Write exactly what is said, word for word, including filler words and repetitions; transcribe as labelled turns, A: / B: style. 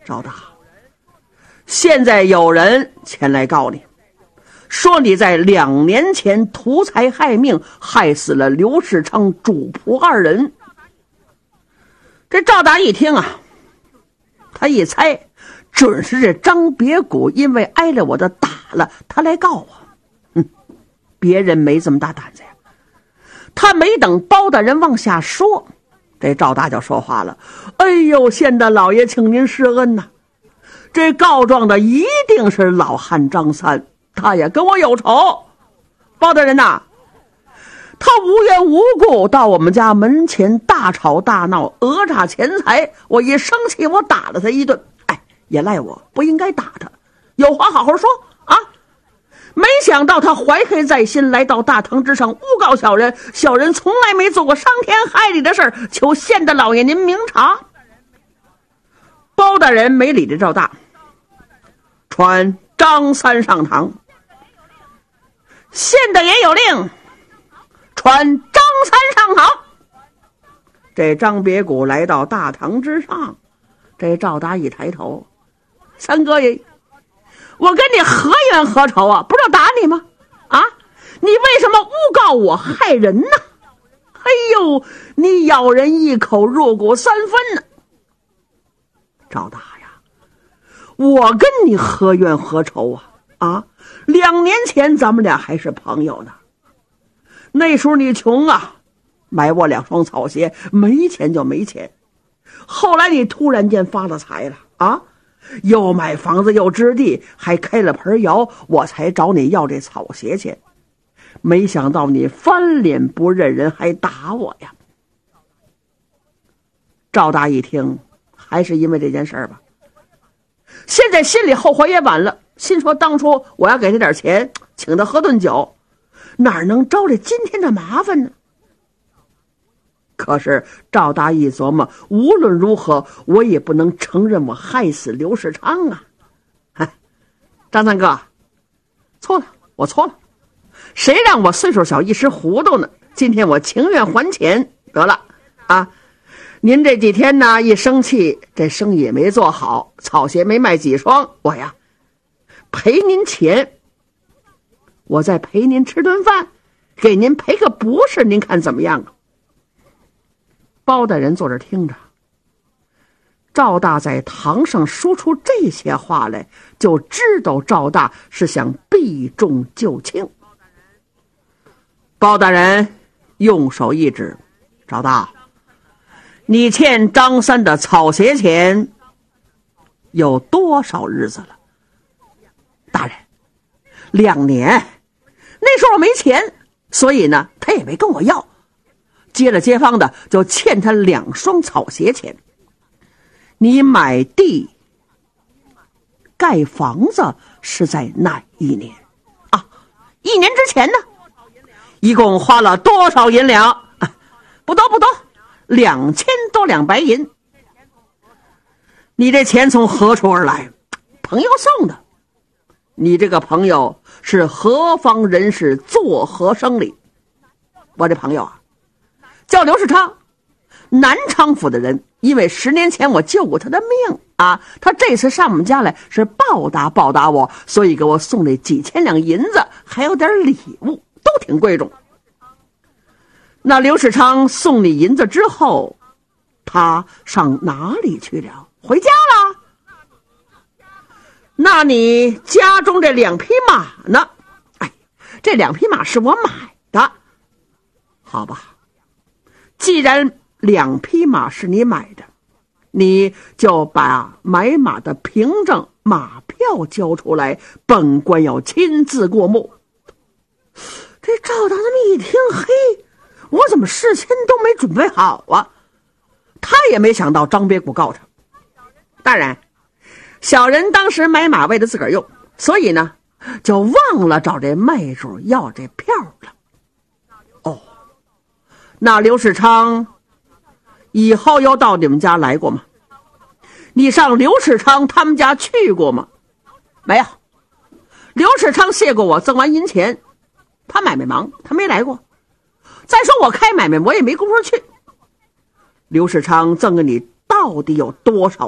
A: 赵大，现在有人前来告你，说你在两年前图财害命，害死了刘世昌主仆二人。这赵大一听啊，他一猜准是这张别谷因为挨了我的打了，他来告我。哼，别人没这么大胆子呀。他没等包大人往下说，这赵大就说话了：哎呦，县大老爷，请您施恩呐、啊！这告状的一定是老汉张三，他也跟我有仇。包大人呐、啊，他无缘无故到我们家门前大吵大闹，讹诈钱财，我一生气，我打了他一顿。哎，也赖我不应该打他，有话好好说啊！没想到他怀恨在心，来到大堂之上诬告小人，小人从来没做过伤天害理的事儿，求县大老爷您明察。包大人没理这赵大，传张三上堂。县大爷有令，传张三上堂。这张别谷来到大堂之上，这赵大一抬头：三哥爷，我跟你何冤何仇啊？不是要打你吗？啊，你为什么诬告我害人呢？哎呦，你咬人一口，入骨三分呢！赵大呀，我跟你何冤何仇啊？啊，两年前咱们俩还是朋友呢。那时候你穷啊，买我两双草鞋，没钱就没钱。后来你突然间发了财了啊，又买房子又置地，还开了盆窑，我才找你要这草鞋钱。没想到你翻脸不认人，还打我呀！赵大一听，还是因为这件事儿吧。现在心里后悔也晚了，心说当初我要给他点钱，请他喝顿酒，哪能招来今天的麻烦呢？可是赵大一琢磨，无论如何我也不能承认我害死刘世昌啊！哎，张三哥，错了，我错了，谁让我岁数小一时糊涂呢？今天我情愿还钱得了啊！您这几天呢一生气，这生意也没做好，草鞋没卖几双，我呀赔您钱，我再陪您吃顿饭，给您赔个不是，您看怎么样啊？包大人坐这听着，赵大在堂上说出这些话来，就知道赵大是想避重就轻。包大人用手一指：赵大，你欠张三的草鞋钱有多少日子了？大人，两年。那时候我没钱，所以呢他也没跟我要，接了街坊的就欠他两双草鞋钱。你买地盖房子是在哪一年啊？一年之前呢？一共花了多少银两？啊、不多不多，两千多两白银。你这钱从何处而来？朋友送的。你这个朋友是何方人士，作何生理？我这朋友啊叫刘世昌，南昌府的人，因为十年前我救过他的命啊，他这次上我们家来是报答报答我，所以给我送了几千两银子，还有点礼物，都挺贵重。那刘世昌送你银子之后，他上哪里去了？回家了？那你家中这两匹马呢？哎，这两匹马是我买的。好吧，既然两匹马是你买的，你就把买马的凭证马票交出来，本官要亲自过目。这赵大这么一听，嘿，我怎么事先都没准备好啊？他也没想到张别谷告他。大人，小人当时买马为了自个儿用，所以呢就忘了找这卖主要这票了。哦，那刘世昌以后又到你们家来过吗？你上刘世昌他们家去过吗？没有。刘世昌谢过我，赠完银钱，他买卖忙，他没来过。再说我开买卖，我也没工夫去。刘世昌赠给你到底有多少